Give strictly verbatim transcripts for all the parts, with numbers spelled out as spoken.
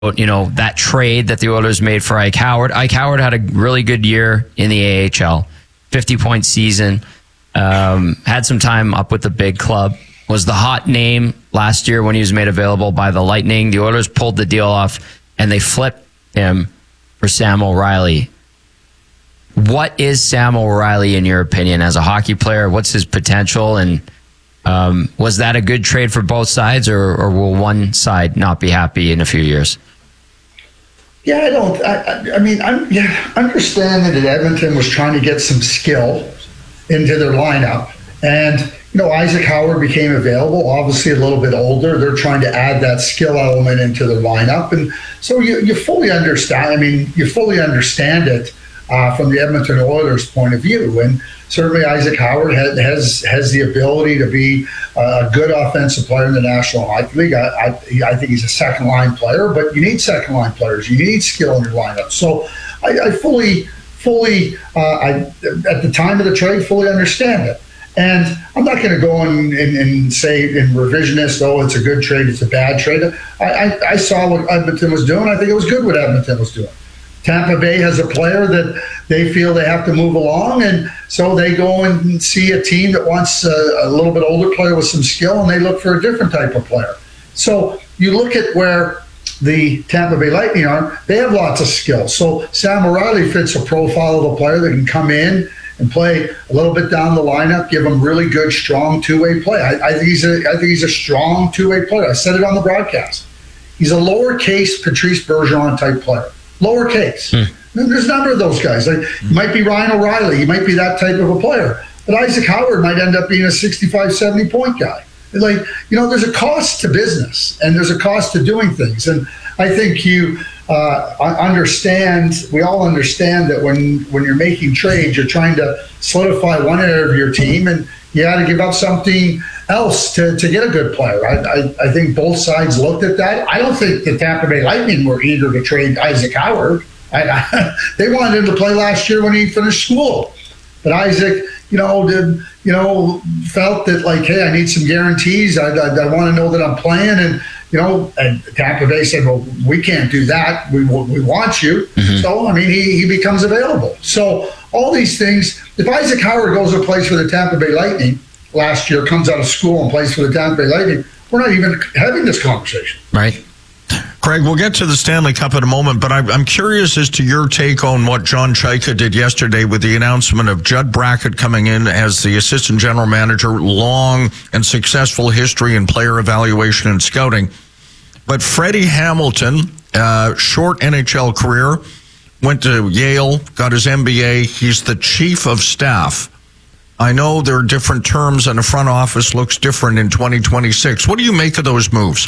you know, that trade that the Oilers made for Ike Howard. Ike Howard had a really good year in the A H L, fifty-point season, um, had some time up with the big club, was the hot name last year when he was made available by the Lightning. The Oilers pulled the deal off, and they flipped him for Sam O'Reilly. What is Sam O'Reilly, in your opinion, as a hockey player? What's his potential? And um, was that a good trade for both sides, or, or will one side not be happy in a few years? Yeah, I don't. I, I mean, I'm yeah, understanding that Edmonton was trying to get some skill into their lineup, and you know, Isaac Howard became available. Obviously, a little bit older. They're trying to add that skill element into their lineup, and so you you fully understand. I mean, you fully understand it uh, from the Edmonton Oilers' point of view, and certainly Isaac Howard has has, has the ability to be a good offensive player in the National Hockey League. I, I, I think he's a second line player, but you need second line players. You need skill in your lineup. So I, I fully, fully, uh, I at the time of the trade, fully understand it. And I'm not going to go and, and, and say in revisionist, oh, it's a good trade, it's a bad trade. I, I, I saw what Edmonton was doing. I think it was good what Edmonton was doing. Tampa Bay has a player that they feel they have to move along, and so they go and see a team that wants a, a little bit older player with some skill, and they look for a different type of player. So you look at where the Tampa Bay Lightning are, they have lots of skill. So Sam O'Reilly fits a profile of a player that can come in and play a little bit down the lineup, give them really good, strong two-way play. I, I think he's a, I think he's a strong two-way player. I said it on the broadcast. He's a lowercase Patrice Bergeron type player. Lowercase. Hmm. There's a number of those guys. Like, he might be Ryan O'Reilly. He might be that type of a player. But Isaac Howard might end up being a sixty-five, seventy point guy. Like, you know, there's a cost to business, and there's a cost to doing things. And I think you uh, understand, we all understand that when, when you're making trades, you're trying to solidify one area of your team, and you got to give up something else to, to get a good player. I, I, I think both sides looked at that. I don't think the Tampa Bay Lightning were eager to trade Isaac Howard. I, I, they wanted him to play last year when he finished school. But Isaac, you know, did, you know, felt that, like, hey, I need some guarantees. I, I, I want to know that I'm playing. And, you know, and Tampa Bay said, well, we can't do that. We, we want you. Mm-hmm. So, I mean, he, he becomes available. So all these things, if Isaac Howard goes and plays for the Tampa Bay Lightning last year, comes out of school and plays for the Tampa Bay Lightning, we're not even having this conversation. Right. Craig, we'll get to the Stanley Cup in a moment, but I'm curious as to your take on what John Chayka did yesterday with the announcement of Judd Brackett coming in as the assistant general manager, long and successful history in player evaluation and scouting. But Freddie Hamilton, uh, short N H L career, went to Yale, got his M B A. He's the chief of staff. I know there are different terms and the front office looks different in twenty twenty-six. What do you make of those moves?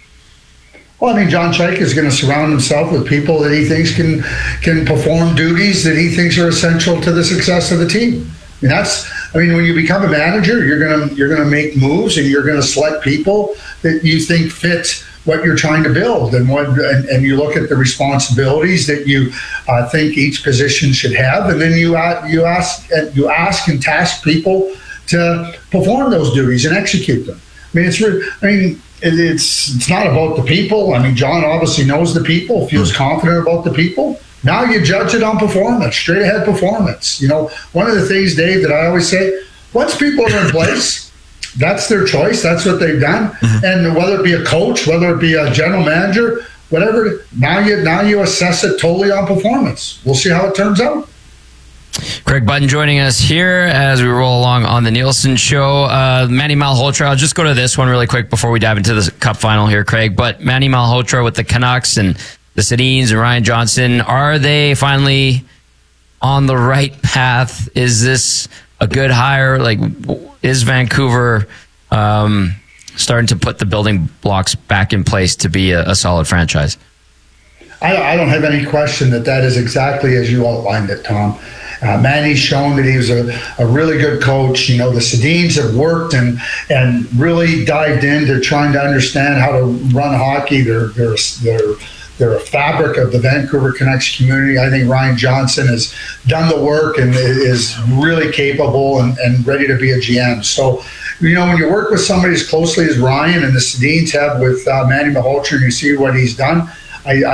Well, I mean, John Chayka is going to surround himself with people that he thinks can can perform duties that he thinks are essential to the success of the team. I mean, that's. I mean, when you become a manager, you're gonna you're gonna make moves, and you're going to select people that you think fit what you're trying to build, and what and, and you look at the responsibilities that you uh, think each position should have, and then you uh, you ask you ask and task people to perform those duties and execute them. I mean, it's. I mean. It's it's not about the people. I mean, John obviously knows the people, feels confident about the people. Now you judge it on performance, straight ahead performance. You know, one of the things, Dave, that I always say, once people are in place, that's their choice. That's what they've done. Mm-hmm. And whether it be a coach, whether it be a general manager, whatever, now you now you assess it totally on performance. We'll see how it turns out. Craig Button joining us here as we roll along on the Nielsen Show. Uh, Manny Malhotra, I'll just go to this one really quick before we dive into the Cup final here, Craig. But Manny Malhotra with the Canucks and the Sedins and Ryan Johnson, are they finally on the right path? Is this a good hire? Like, is Vancouver um, starting to put the building blocks back in place to be a, a solid franchise? I, I don't have any question that that is exactly as you outlined it, Tom. Uh, Manny's shown that he was a, a really good coach. You know, the Sedins have worked and and really dived into trying to understand how to run hockey. They're they're they're they're a fabric of the Vancouver Canucks community. I think Ryan Johnson has done the work and is really capable and, and ready to be a G M. So, you know, when you work with somebody as closely as Ryan and the Sedins have with uh, Manny Malhotra, and you see what he's done, I,